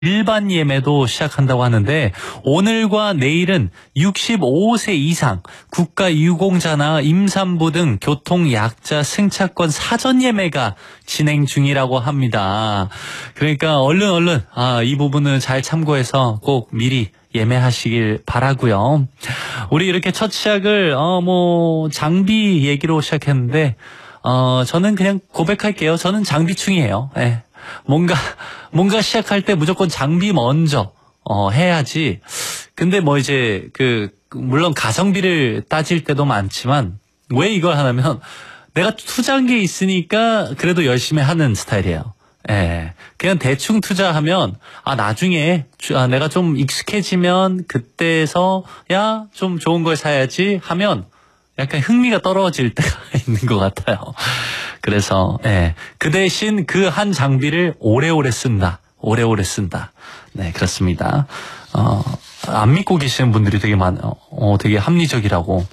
일반 예매도 시작한다고 하는데 오늘과 내일은 65세 이상 국가유공자나 임산부 등 교통약자 승차권 사전 예매가 진행 중이라고 합니다. 그러니까 얼른 이 부분은 잘 참고해서 꼭 미리 예매하시길 바라고요. 우리 이렇게 첫 시작을 장비 얘기로 시작했는데 저는 그냥 고백할게요. 저는 장비충이에요. 네. 뭔가 시작할 때 무조건 장비 먼저 해야지. 근데 물론 가성비를 따질 때도 많지만 왜 이걸 하냐면 내가 투자한 게 있으니까 그래도 열심히 하는 스타일이에요. 예. 그냥 대충 투자하면 나중에 내가 좀 익숙해지면 그때서야 좀 좋은 걸 사야지 하면 약간 흥미가 떨어질 때가 있는 것 같아요. 그래서 그 대신 그 한 장비를 오래오래 쓴다. 네, 그렇습니다. 안 믿고 계시는 분들이 되게 많아요. 되게 합리적이라고.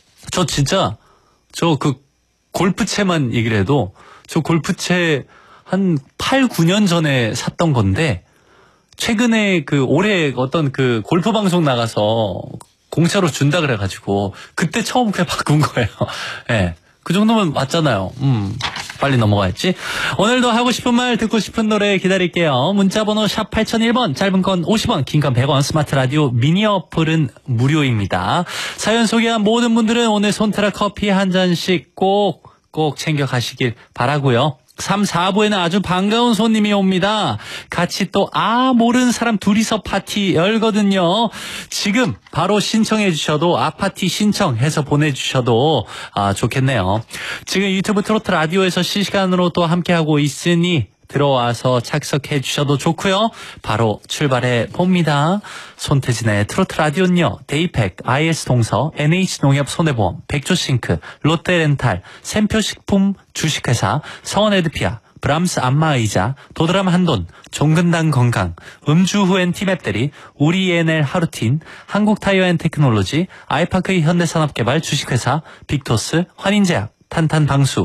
저 골프채만 얘기를 해도 저 골프채 한 8, 9년 전에 샀던 건데 최근에 올해 어떤 골프 방송 나가서 공짜로 준다 그래가지고 그때 처음 그냥 바꾼 거예요. 예. 그 정도면 맞잖아요. 빨리 넘어가야지. 오늘도 하고 싶은 말 듣고 싶은 노래 기다릴게요. 문자번호 샵 8001번, 짧은 건 50원, 긴 건 100원, 스마트 라디오 미니 어플은 무료입니다. 사연 소개한 모든 분들은 오늘 손트라 커피 한 잔씩 꼭 챙겨 가시길 바라고요. 3, 4부에는 아주 반가운 손님이 옵니다. 같이 또 모르는 사람 둘이서 파티 열거든요. 지금 바로 신청해 주셔도 파티 신청해서 보내주셔도 좋겠네요. 지금 유튜브 트로트 라디오에서 실시간으로 또 함께하고 있으니 들어와서 착석해 주셔도 좋고요. 바로 출발해 봅니다. 손태진의 트로트 라디오는요. 데이팩, IS동서, NH농협 손해보험, 백조싱크, 롯데렌탈, 샘표식품 주식회사, 성원에드피아, 브람스 안마의자, 도드람 한돈, 종근당 건강, 음주후엔 티맵대리, 우리ENL 하루틴, 한국타이어앤테크놀로지, 아이파크 현대산업개발 주식회사, 빅토스, 환인제약, 탄탄방수,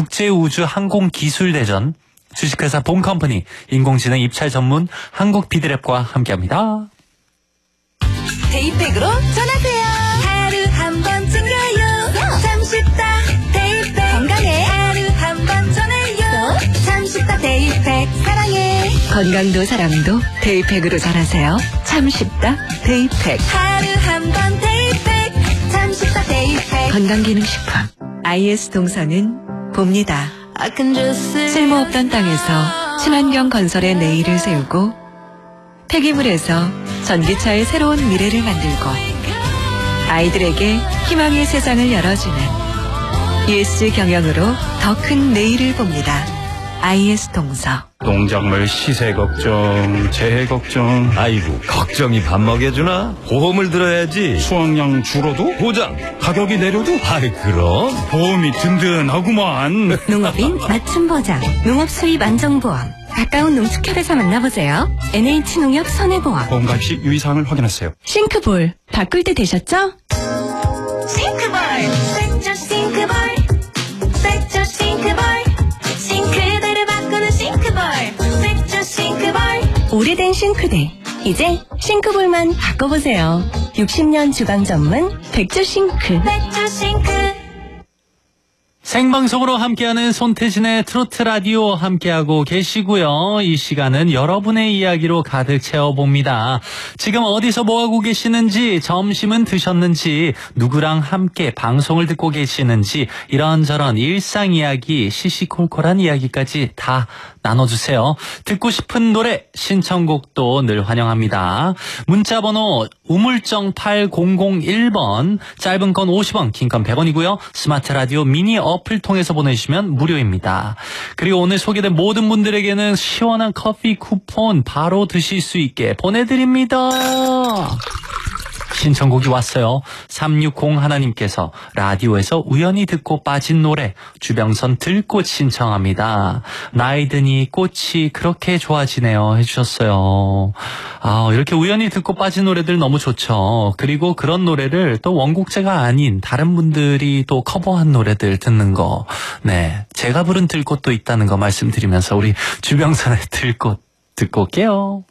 국제우주항공기술대전, 주식회사 봄컴퍼니, 인공지능 입찰 전문 한국비드랩과 함께합니다. 데이팩으로 전하세요. 하루 한 번 챙겨요. 참 쉽다. 데이팩. 건강해. 하루 한 번 전해요. 참 쉽다. 데이팩. 사랑해. 건강도 사랑도 데이팩으로 전하세요. 참 쉽다. 데이팩. 하루 한 번 데이팩. 참 쉽다. 데이팩. 건강기능식품. IS동서는 봅니다. 쓸모없던 땅에서 친환경 건설의 내일을 세우고 폐기물에서 전기차의 새로운 미래를 만들고 아이들에게 희망의 세상을 열어주는 ES 경영으로 더 큰 내일을 봅니다. IS동서. 농작물 시세 걱정, 재해 걱정. 아이고, 걱정이 밥 먹여주나? 보험을 들어야지. 수확량 줄어도? 보장. 가격이 내려도? 아이, 그럼. 보험이 든든하구만. 농업인 맞춤 보장. 농업 수입 안정보험. 가까운 농축협에서 만나보세요. NH농협 손해보험. 보험 가입 시 유의사항을 확인하세요. 싱크볼. 바꿀 때 되셨죠? 싱크볼. 백조 싱크볼. 백조 싱크볼. 싱크대를 바꾸는 싱크볼. 백조 싱크볼. 오래된 싱크대. 이제 싱크볼만 바꿔보세요. 60년 주방 전문 백조 싱크. 백조 싱크. 생방송으로 함께하는 손태진의 트로트 라디오 함께하고 계시고요. 이 시간은 여러분의 이야기로 가득 채워봅니다. 지금 어디서 뭐하고 계시는지, 점심은 드셨는지, 누구랑 함께 방송을 듣고 계시는지, 이런저런 일상 이야기, 시시콜콜한 이야기까지 다 나눠주세요. 듣고 싶은 노래, 신청곡도 늘 환영합니다. 문자번호 우물정 8001번, 짧은 건 50원, 긴 건 100원이고요. 스마트 라디오 미니 어플 통해서 보내주시면 무료입니다. 그리고 오늘 소개된 모든 분들에게는 시원한 커피 쿠폰 바로 드실 수 있게 보내드립니다. 신청곡이 왔어요. 360하나님께서 라디오에서 우연히 듣고 빠진 노래 주병선 들꽃 신청합니다. 나이 드니 꽃이 그렇게 좋아지네요 해주셨어요. 이렇게 우연히 듣고 빠진 노래들 너무 좋죠. 그리고 그런 노래를 또 원곡자가 아닌 다른 분들이 또 커버한 노래들 듣는 거, 네, 제가 부른 들꽃도 있다는 거 말씀드리면서 우리 주병선의 들꽃 듣고 올게요.